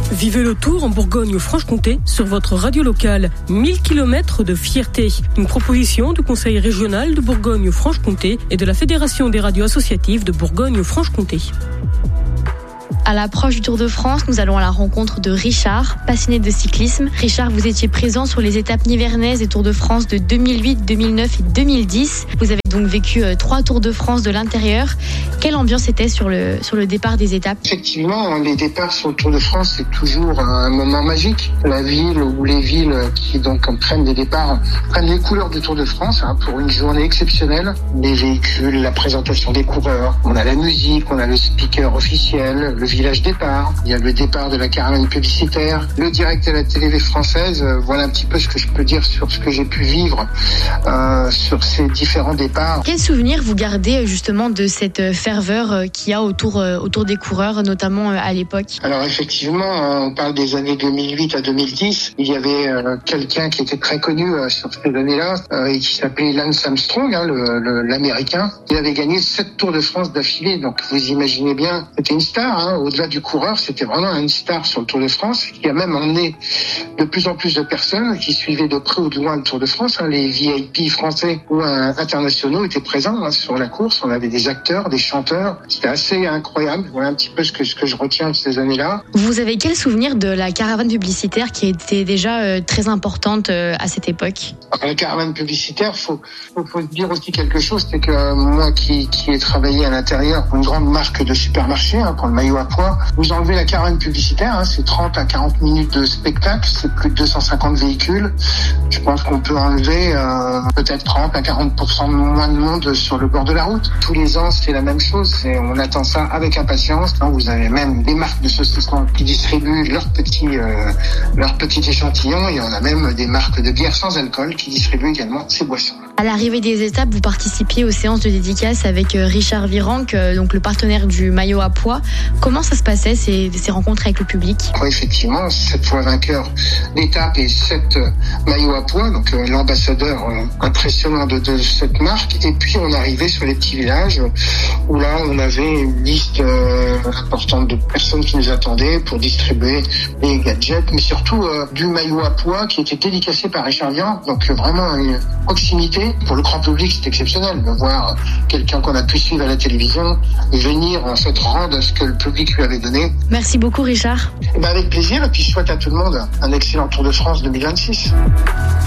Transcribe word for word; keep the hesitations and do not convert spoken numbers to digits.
Vivez le Tour en Bourgogne-Franche-Comté sur votre radio locale. mille kilomètres de fierté. Une proposition du Conseil régional de Bourgogne-Franche-Comté et de la Fédération des radios associatives de Bourgogne-Franche-Comté. À l'approche du Tour de France, nous allons à la rencontre de Richard, passionné de cyclisme. Richard, vous étiez présent sur les étapes nivernaises des Tours de France de deux mille huit, deux mille neuf et deux mille dix. Vous avez donc vécu euh, trois Tours de France de l'intérieur. Quelle ambiance était sur le, sur le départ des étapes ? Effectivement, les départs sur le Tour de France, c'est toujours un moment magique. La ville ou les villes qui donc prennent des départs prennent les couleurs du Tour de France hein, pour une journée exceptionnelle. Les véhicules, la présentation des coureurs, on a la musique, on a le speaker officiel, le village départ, il y a le départ de la caravane publicitaire, le direct à la télé française. Voilà un petit peu ce que je peux dire sur ce que j'ai pu vivre euh, sur ces différents départs. Quel souvenir vous gardez justement de cette ferveur qu'il y a autour, autour des coureurs, notamment à l'époque ? Alors effectivement, on parle des années deux mille huit à deux mille dix. Il y avait euh, quelqu'un qui était très connu euh, sur ces années-là euh, et qui s'appelait Lance Armstrong, hein, le, le, l'américain. Il avait gagné sept Tours de France d'affilée. Donc vous imaginez bien, c'était une star. Hein, au-delà du coureur, c'était vraiment une star sur le Tour de France qui a même emmené de plus en plus de personnes qui suivaient de près ou de loin le Tour de France. Hein. Les V I P français ou euh, internationaux étaient présents hein, sur la course. On avait des acteurs, des chanteurs. C'était assez incroyable. Voilà un petit peu ce que, ce que je retiens de ces années-là. Vous avez quel souvenir de la caravane publicitaire qui était déjà euh, très importante euh, à cette époque ? Alors, la caravane publicitaire, faut, faut, faut dire aussi quelque chose, c'est que euh, moi qui, qui ai travaillé à l'intérieur pour une grande marque de supermarché, hein, pour le maillot à pois, vous enlevez la caravane publicitaire, hein, c'est trente à quarante minutes de spectacle, c'est plus de deux cent cinquante véhicules. Je pense qu'on peut enlever euh, peut-être trente à quarante pour cent moins de monde sur le bord de la route. Tous les ans, c'est la même chose, c'est, on attend ça avec impatience. Hein, vous avez même des marques de saucissons qui distribuent leurs petits, euh, leurs petits échantillons, et on a même des marques de bière sans alcool qui distribuent également ces boissons. À l'arrivée des étapes, vous participiez aux séances de dédicace avec Richard Virenque, donc le partenaire du maillot à pois. Comment ça se passait, ces, ces rencontres avec le public ? Oui, effectivement, sept fois vainqueur d'étape et sept maillots à pois, donc euh, l'ambassadeur euh, impressionnant de, de cette marque. Et puis on arrivait sur les petits villages où là on avait une liste euh, importante de personnes qui nous attendaient pour distribuer des gadgets, mais surtout euh, du maillot à pois qui était dédicacé par Richard Virenque. Donc euh, vraiment une proximité. Pour le grand public, c'est exceptionnel de voir quelqu'un qu'on a pu suivre à la télévision venir en fait rendre ce que le public lui avait donné. Merci beaucoup Richard. Et ben avec plaisir, et puis je souhaite à tout le monde un excellent Tour de France deux mille vingt-six.